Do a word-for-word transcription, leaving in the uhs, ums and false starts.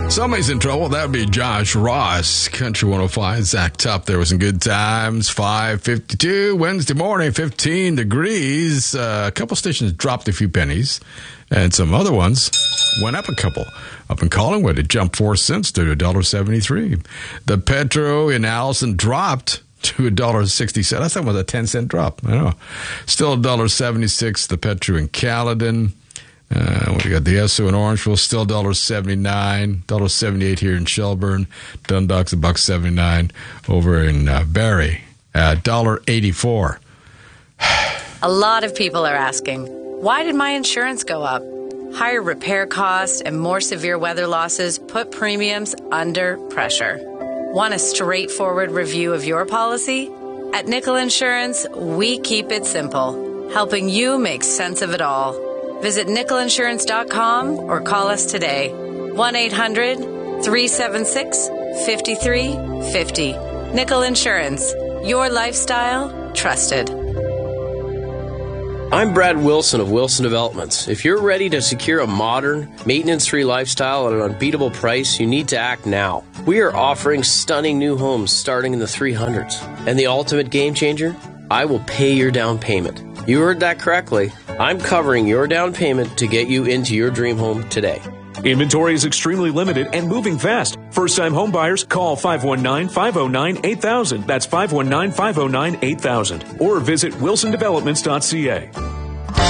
Somebody's in trouble. That would be Josh Ross. Country one oh five. Zach Top there with some good times. five fifty-two Wednesday morning, fifteen degrees. Uh, a couple stations dropped a few pennies, and some other ones went up a couple. Up in Collingwood, it jumped four cents to one dollar seventy-three. The Petro in Allison dropped to one dollar sixty-seven. That's almost a ten cent drop. I know. Still one dollar seventy-six. The Petro in Caledon. Uh, we got the Esso in Orangeville, still one dollar seventy-nine, one dollar seventy-eight here in Shelburne. Dundalk's a buck seventy-nine over in uh, Barrie at one dollar eighty-four. A lot of people are asking, why did my insurance go up? Higher repair costs and more severe weather losses put premiums under pressure. Want a straightforward review of your policy? At Nickel Insurance, we keep it simple, helping you make sense of it all. Visit nickel insurance dot com or call us today. one eight hundred three seven six five three five zero. Nickel Insurance. Your lifestyle trusted. I'm Brad Wilson of Wilson Developments. If you're ready to secure a modern, maintenance-free lifestyle at an unbeatable price, you need to act now. We are offering stunning new homes starting in the three hundreds. And the ultimate game changer? I will pay your down payment. You heard that correctly. I'm covering your down payment to get you into your dream home today. Inventory is extremely limited and moving fast. First-time home buyers, call five one nine, five oh nine, eight thousand. That's five one nine, five oh nine, eight thousand. Or visit wilson developments dot c a.